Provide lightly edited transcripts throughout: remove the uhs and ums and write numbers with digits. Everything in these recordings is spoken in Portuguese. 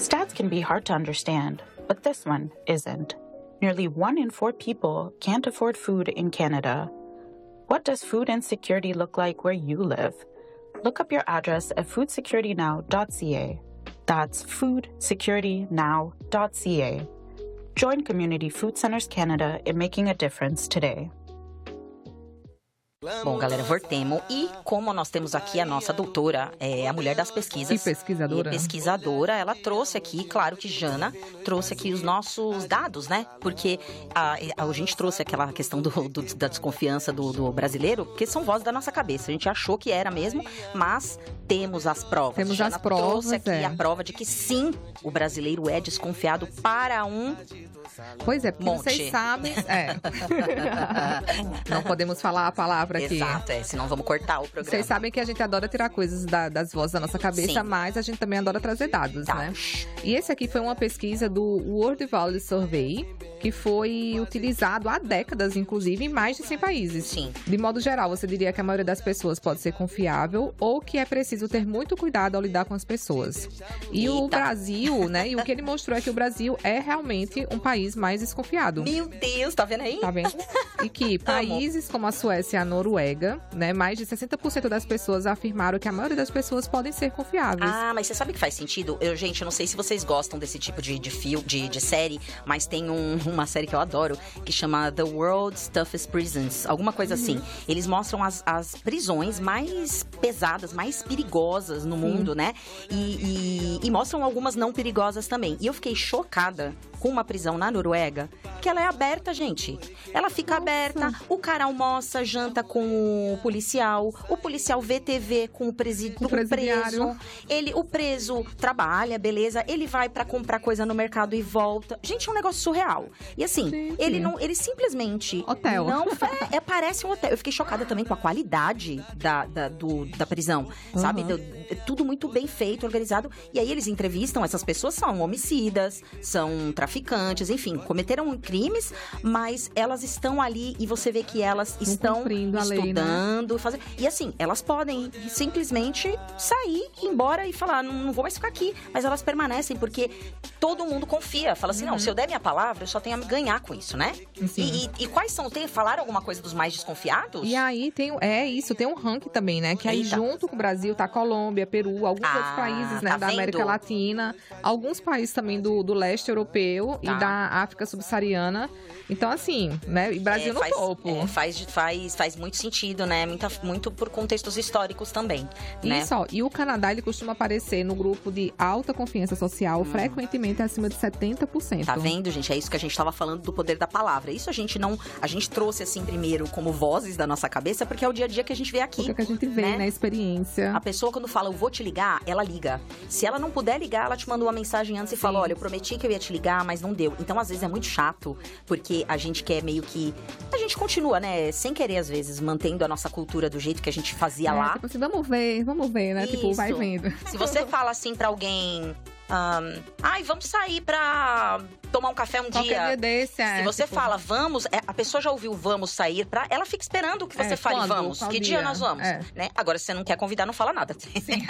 Stats can be hard to understand, but this one isn't. Nearly 1 in 4 people can't afford food in Canada. What does food insecurity look like where you live? Look up your address at foodsecuritynow.ca. That's foodsecuritynow.ca. Join Community Food Centers Canada in making a difference today. Bom, galera, voltemos. E como nós temos aqui a nossa doutora, a mulher das pesquisas. E pesquisadora. Ela trouxe aqui, claro que Jana trouxe aqui os nossos dados, né? Porque a gente trouxe aquela questão da desconfiança do brasileiro, porque são vozes da nossa cabeça. A gente achou que era mesmo, mas temos as provas. Temos Jana as provas, trouxe aqui a prova de que sim, o brasileiro é desconfiado para um... Pois é, porque monte. Vocês sabem... Não podemos falar a palavra aqui. Exato, senão vamos cortar o programa. Vocês sabem que a gente adora tirar coisas das vozes da nossa cabeça, Sim. mas a gente também adora trazer dados, né? E esse aqui foi uma pesquisa do World Value Survey, que foi utilizado há décadas, inclusive, em mais de 100 países. Sim. De modo geral, você diria que a maioria das pessoas pode ser confiável ou que é preciso ter muito cuidado ao lidar com as pessoas. E o Brasil, né? E o que ele mostrou é que o Brasil é realmente um país mais desconfiado. Meu Deus, tá vendo aí? Tá vendo? E que países como a Suécia e a Noruega, né? Mais de 60% das pessoas afirmaram que a maioria das pessoas podem ser confiáveis. Ah, mas você sabe que faz sentido? Gente, eu não sei se vocês gostam desse tipo de série, mas tem uma série que eu adoro, que chama The World's Toughest Prisons, alguma coisa assim. Eles mostram as prisões mais pesadas, mais perigosas no mundo, né? E mostram algumas não perigosas também. E eu fiquei chocada com uma prisão na Noruega, que ela é aberta, gente. Ela fica aberta, o cara almoça, janta com o policial vê TV com o preso. O preso trabalha, beleza, ele vai pra comprar coisa no mercado e volta. Gente, é um negócio surreal. E assim, ele simplesmente... Hotel. Não, parece um hotel. Eu fiquei chocada também com a qualidade da prisão, sabe? Tudo muito bem feito, organizado. E aí eles entrevistam, essas pessoas são homicidas, são traficantes, enfim, cometeram crimes, mas elas estão ali e você vê que elas estão estudando, fazendo. E assim, elas podem simplesmente sair, ir embora e falar, não vou mais ficar aqui. Mas elas permanecem porque todo mundo confia. Fala assim, não, se eu der minha palavra, eu só tenho a ganhar com isso, né? E quais são? Falaram alguma coisa dos mais desconfiados? E aí tem um ranking também, né? Que aí junto com o Brasil tá Colômbia, Peru, alguns outros países, né? Da América Latina, alguns países também do leste europeu e da África subsaariana. Então, assim, né? E Brasil no topo. Faz muito sentido, né? Muito por contextos históricos também, né? Isso, ó. E o Canadá, ele costuma aparecer no grupo de alta confiança social, frequentemente acima de 70%. Tá vendo, gente? É isso que a gente tava falando do poder da palavra. Isso a gente trouxe assim primeiro como vozes da nossa cabeça, porque é o dia a dia que a gente vê aqui. Porque é que a gente vê, né? Experiência. A pessoa, quando fala, eu vou te ligar, ela liga. Se ela não puder ligar, ela te manda uma mensagem antes e fala, olha, eu prometi que eu ia te ligar, mas não deu. Então, às vezes, é muito chato, porque a gente quer meio que... A gente continua, né? Sem querer, às vezes, mantendo a nossa cultura do jeito que a gente fazia lá. Tipo assim, vamos ver, né? Isso. Tipo, vai vendo. Se você fala assim pra alguém... vamos sair pra tomar um café um dia desse, se você fala vamos, a pessoa já ouviu vamos sair pra... Ela fica esperando que você fale vamos, que dia nós vamos, né? Agora, se você não quer convidar, não fala nada.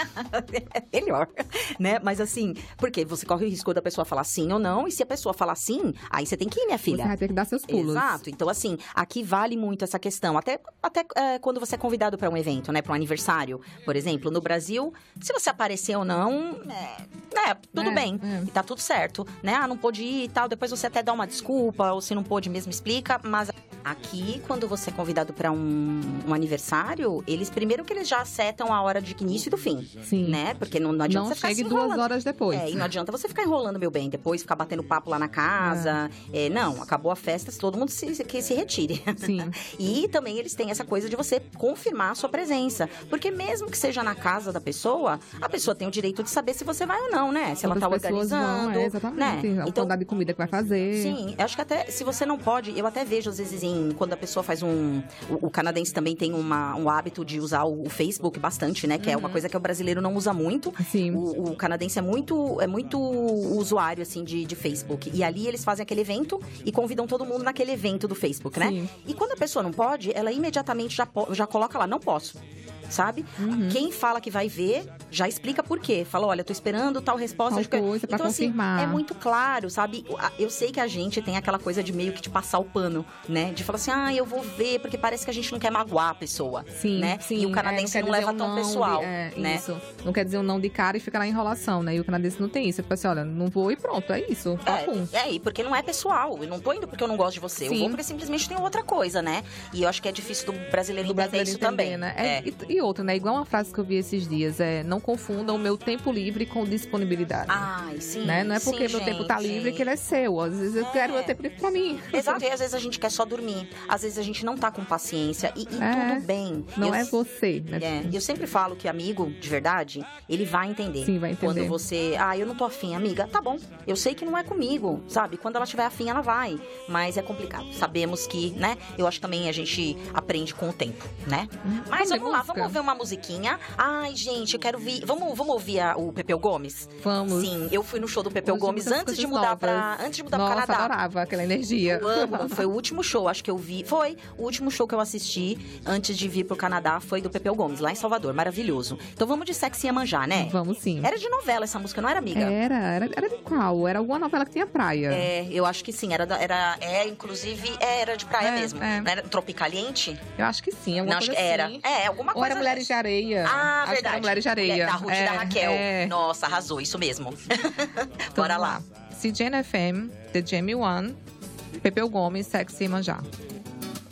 É melhor, né? Mas assim, porque você corre o risco da pessoa falar sim ou não, e se a pessoa falar sim, aí você tem que ir, minha filha. Você vai ter que dar seus pulos. Exato. Então, assim, aqui vale muito essa questão. Até quando você é convidado pra um evento, né? Pra um aniversário, por exemplo. No Brasil, se você aparecer ou não, tudo bem. E tá tudo certo, né? Não pôde ir e tal. Depois você até dá uma desculpa, ou se não pôde mesmo, explica. Mas aqui, quando você é convidado pra um aniversário, primeiro que eles já acertam a hora de início e do fim. Sim. Né? Porque não adianta você ficar chegue 2 horas depois. E não adianta você ficar enrolando, meu bem. Depois ficar batendo papo lá na casa. Não, acabou a festa, todo mundo que se retire. Sim. E também eles têm essa coisa de você confirmar a sua presença. Porque mesmo que seja na casa da pessoa, a pessoa tem o direito de saber se você vai ou não, né? Se ela tá organizando. Exatamente. Né? A quantidade de comida que vai fazer. Sim, eu acho que até se você não pode, eu até vejo às vezes quando a pessoa faz o canadense também tem um hábito de usar o Facebook bastante, né? Que é uma coisa que o brasileiro não usa muito. Sim. O canadense é muito usuário, assim, de Facebook. E ali eles fazem aquele evento e convidam todo mundo naquele evento do Facebook, né? Sim. E quando a pessoa não pode, ela imediatamente já coloca lá, não posso. sabe? Quem fala que vai ver, já explica por quê. Fala, olha, tô esperando tal resposta. Tal coisa pra então, confirmar. assim, é muito claro, sabe? Eu sei que a gente tem aquela coisa de meio que de passar o pano, né? De falar assim, eu vou ver, porque parece que a gente não quer magoar a pessoa, sim, né? Sim, e o canadense não leva tão pessoal, né? Isso. Não quer dizer um não de cara e fica na enrolação, né? E o canadense não tem isso. Ele fala assim, olha, não vou e pronto, é isso. E porque não é pessoal. Eu não tô indo porque eu não gosto de você. Sim. Eu vou porque simplesmente tem outra coisa, né? E eu acho que é difícil do brasileiro entender isso também. Né? E outra, né? Igual uma frase que eu vi esses dias, não confundam o meu tempo livre com disponibilidade. Ai, sim. Né? Não é porque sim, meu tempo tá livre que ele é seu. Às vezes eu quero meu tempo livre pra mim. Exato, e às vezes a gente quer só dormir. Às vezes a gente não tá com paciência. E tudo bem. Não é você, né? Eu sempre falo que amigo, de verdade, ele vai entender. Sim, vai entender. Quando você... eu não tô afim, amiga. Tá bom. Eu sei que não é comigo, sabe? Quando ela tiver afim, ela vai. Mas é complicado. Sabemos que, né? Eu acho que também a gente aprende com o tempo, né? Mas vamos lá, vamos ver uma musiquinha. Ai, gente, eu quero ouvir... Vamos ouvir o Pepeu Gomes? Vamos. Sim, eu fui no show do Pepeu Gomes antes de mudar pro Canadá. Nossa, adorava aquela energia. Eu amo. Foi o último show, acho que eu vi. Foi o último show que eu assisti antes de vir pro Canadá, foi do Pepeu Gomes, lá em Salvador. Maravilhoso. Então vamos de Sexy Iemanjá, né? Vamos sim. Era de novela essa música, não era, amiga? Era de qual? Era alguma novela que tinha praia. Eu acho que sim. Inclusive, era de praia mesmo. Não era Tropicaliente? Eu acho que sim, alguma coisa assim. Era. Alguma coisa. Ou era Mulheres de Areia. Verdade. Acho que era Mulheres de Areia. Da Ruth e da Raquel. Nossa, arrasou, isso mesmo. Então, bora lá. CJN FM, The Jamie One, Pepeu Gomes, Sexy Iemanjá.